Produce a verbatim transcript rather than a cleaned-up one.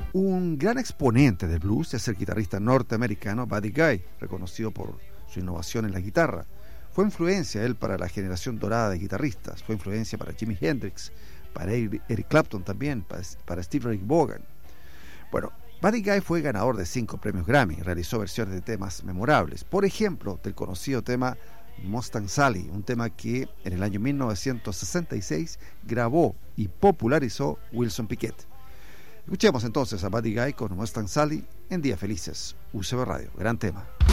Un gran exponente del blues es el guitarrista norteamericano Buddy Guy, reconocido por su innovación en la guitarra. Fue influencia él para la generación dorada de guitarristas, fue influencia para Jimi Hendrix, para Eric Clapton también, para, para Steve Ray Vaughan. Bueno, Buddy Guy fue ganador de cinco premios Grammy, realizó versiones de temas memorables, por ejemplo, del conocido tema Mustang Sally, un tema que en el año mil novecientos sesenta y seis grabó y popularizó Wilson Pickett. Escuchemos entonces a Buddy Guy con Mustang Sally en Días Felices, U C B Radio, gran tema.